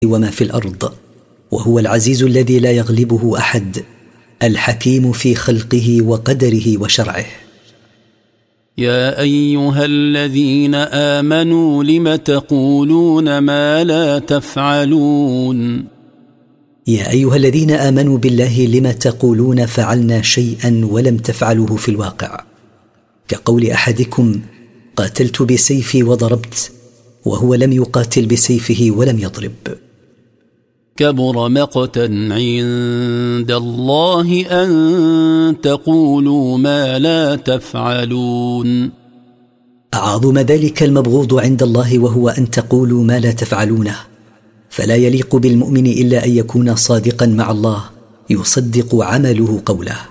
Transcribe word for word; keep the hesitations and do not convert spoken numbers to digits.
وما في الأرض، وهو العزيز الذي لا يغلبه أحد، الحكيم في خلقه وقدره وشرعه. يا أيها الذين آمنوا لم تقولون ما لا تفعلون. يا أيها الذين آمنوا بالله لم تقولون فعلنا شيئا ولم تفعلوه في الواقع، كقول أحدكم قاتلت بسيفي وضربت، وهو لم يقاتل بسيفه ولم يضرب. كبر مقتا عند الله أن تقولوا ما لا تفعلون. أعظم ذلك المبغوض عند الله، وهو أن تقولوا ما لا تفعلونه، فلا يليق بالمؤمن إلا أن يكون صادقا مع الله يصدق عمله قوله.